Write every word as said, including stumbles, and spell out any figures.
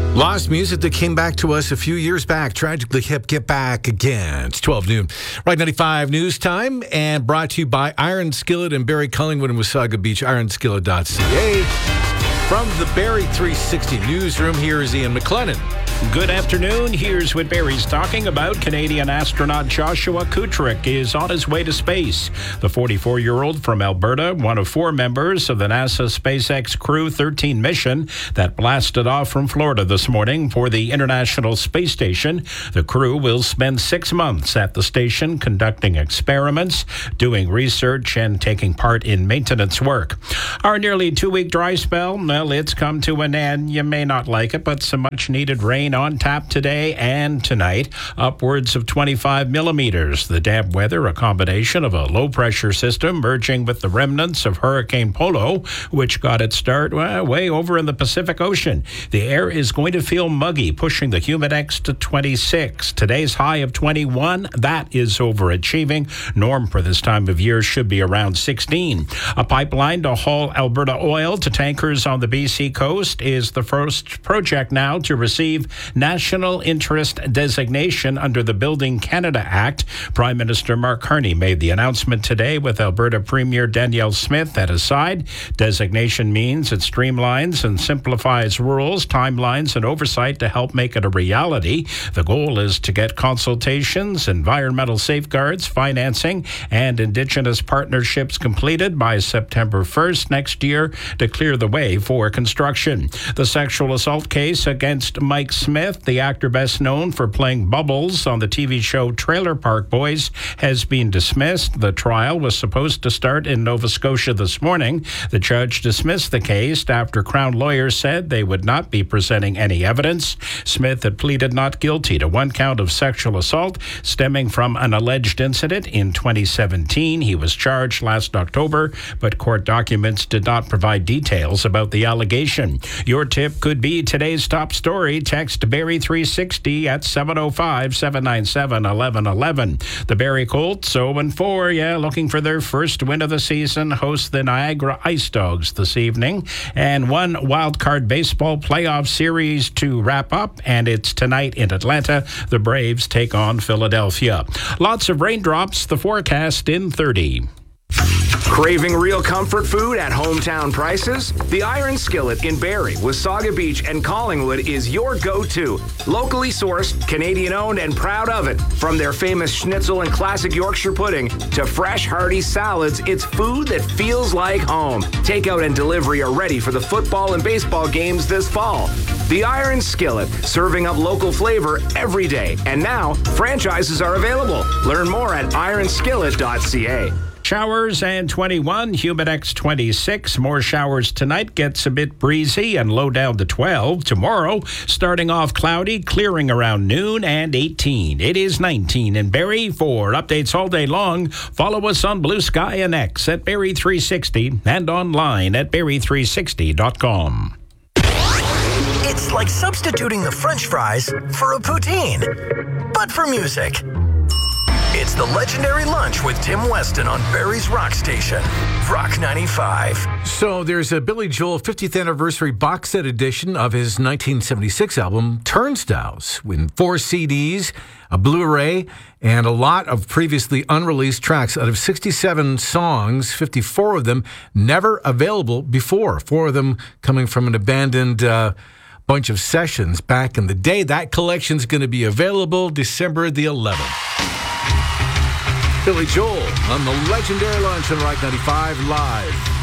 Lost music that came back to us a few years back, tragically hip, get back again. It's twelve noon. Right ninety-five news time, and brought to you by Iron Skillet and Barry Collingwood in Wasaga Beach, iron skillet dot c a. From the Barry three sixty newsroom, here is Ian McLennan. Good afternoon. Here's what Barry's talking about. Canadian astronaut Joshua Kutrick is on his way to space. The forty-four-year-old from Alberta, one of four members of the NASA SpaceX Crew thirteen mission that blasted off from Florida this morning for the International Space Station. The crew will spend six months at the station conducting experiments, doing research, and taking part in maintenance work. Our nearly two-week dry spell, well, it's come to an end. You may not like it, but some much-needed rain on tap today and tonight, upwards of twenty-five millimeters. The damp weather, a combination of a low-pressure system merging with the remnants of Hurricane Polo, which got its start well, way over in the Pacific Ocean. The air is going to feel muggy, pushing the humidex to twenty-six. Today's high of twenty-one, that is overachieving. Norm for this time of year should be around sixteen. A pipeline to haul Alberta oil to tankers on the B C coast is the first project now to receive National Interest designation under the Building Canada Act. Prime Minister Mark Carney made the announcement today with Alberta Premier Danielle Smith at his side. Designation means it streamlines and simplifies rules, timelines, and oversight to help make it a reality. The goal is to get consultations, environmental safeguards, financing, and Indigenous partnerships completed by September first next year to clear the way for construction. The sexual assault case against Mike Smith, the actor best known for playing Bubbles on the T V show Trailer Park Boys, has been dismissed. The trial was supposed to start in Nova Scotia this morning. The judge dismissed the case after Crown lawyers said they would not be presenting any evidence. Smith had pleaded not guilty to one count of sexual assault stemming from an alleged incident in twenty seventeen. He was charged last October, but court documents did not provide details about the allegation. Your tip could be today's top story. Text Barry three sixty at seven oh five, seven nine seven, one one one one. The Barry Colts oh and four, yeah, looking for their first win of the season, host the Niagara Ice Dogs this evening. And one wild card baseball playoff series to wrap up, and it's tonight in Atlanta. The Braves take on Philadelphia. Lots of raindrops, the forecast in thirty. Craving real comfort food at hometown prices? The Iron Skillet in Barrie, Wasaga Beach, and Collingwood is your go-to. Locally sourced, Canadian-owned, and proud of it. From their famous schnitzel and classic Yorkshire pudding to fresh, hearty salads, it's food that feels like home. Takeout and delivery are ready for the football and baseball games this fall. The Iron Skillet, serving up local flavor every day. And now, franchises are available. Learn more at iron skillet dot c a. Showers and twenty-one, humidex twenty-six. More showers tonight, gets a bit breezy and low down to twelve. Tomorrow, starting off cloudy, clearing around noon and eighteen. It is nineteen in Barrie. For updates all day long, follow us on Blue Sky and X at Barrie three sixty and online at barrie three sixty dot com. It's like substituting the French fries for a poutine, but for music. It's the legendary lunch with Tim Weston on Barrie's Rock Station, Rock ninety-five. So there's a Billy Joel fiftieth anniversary box set edition of his nineteen seventy-six album, Turnstiles, with four C Ds, a Blu-ray, and a lot of previously unreleased tracks. Out of sixty-seven songs, fifty-four of them never available before, four of them coming from an abandoned uh, bunch of sessions back in the day. That collection's going to be available December the eleventh. Billy Joel on the legendary lunch on Rock ninety-five Live.